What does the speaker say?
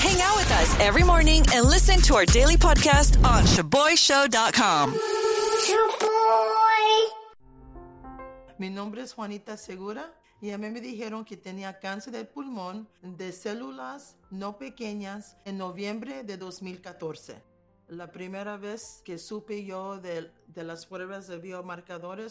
Hang out with us every morning and listen to our daily podcast on ShaboyShow.com. Mi nombre es Juanita Segura y a mí me dijeron que tenía cáncer de pulmón de células no pequeñas en noviembre de 2014. La primera vez que supe yo de las pruebas de biomarcadores